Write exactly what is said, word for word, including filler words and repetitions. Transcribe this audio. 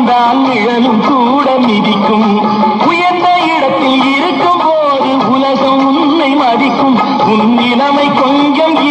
வந்தால் நிழலும் கூட மிதிக்கும். உயர்ந்த இடத்தில் இருக்கும் போது உலகம் உன்னை மதிக்கும். உன் நிலைமை கொண்டு